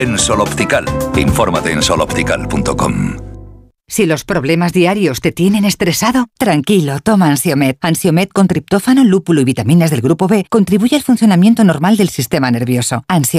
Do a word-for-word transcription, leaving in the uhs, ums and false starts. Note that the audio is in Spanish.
En Soloptical. Infórmate en soloptical punto com. Si los problemas diarios te tienen estresado, tranquilo, toma Ansiomed. Ansiomed con triptófano, lúpulo y vitaminas del grupo B contribuye al funcionamiento normal del sistema nervioso. Ansiomed.